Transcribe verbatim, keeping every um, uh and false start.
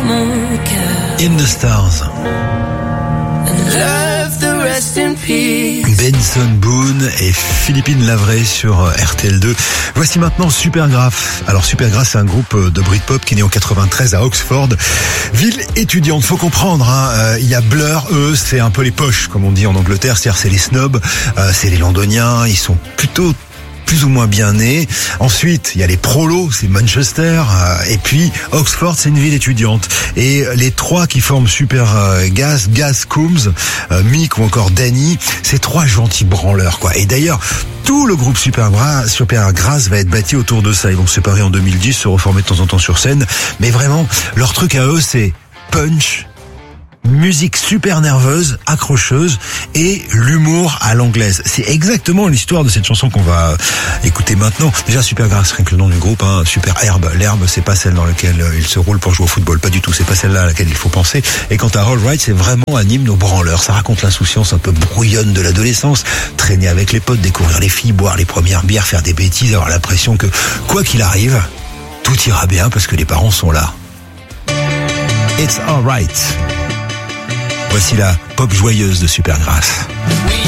In the Stars. Benson Boone et Philippine Lavray sur R T L deux. Voici maintenant Supergrass. Alors Supergrass, c'est un groupe de Britpop qui est né en quatre-vingt-treize à Oxford, ville étudiante. Faut comprendre, hein, euh, il y a Blur, eux, c'est un peu les poches, comme on dit en Angleterre, c'est-à-dire c'est les snobs, euh, c'est les londoniens, ils sont plutôt plus ou moins bien nés. Ensuite, il y a les prolos, c'est Manchester, euh, et puis Oxford, c'est une ville étudiante. Et les trois qui forment Supergrass, Gaz Coombs, euh, Mick ou encore Danny, c'est trois gentils branleurs, quoi. Et d'ailleurs, tout le groupe Supergrass, Supergrass va être bâti autour de ça. Ils vont se séparer en deux mille dix, se reformer de temps en temps sur scène. Mais vraiment, leur truc à eux, c'est punch, musique super nerveuse, accrocheuse et l'humour à l'anglaise. C'est exactement l'histoire de cette chanson qu'on va écouter maintenant. Déjà Supergrass, rien que le nom du groupe, hein, Super Herbe. L'herbe, c'est pas celle dans laquelle il se roule pour jouer au football, pas du tout. C'est pas celle-là à laquelle il faut penser. Et quant à All Right, c'est vraiment un hymne aux branleurs. Ça raconte l'insouciance un peu brouillonne de l'adolescence, traîner avec les potes, découvrir les filles, boire les premières bières, faire des bêtises, avoir l'impression que quoi qu'il arrive, tout ira bien parce que les parents sont là. It's All Right. Voici la pop joyeuse de Supergrass.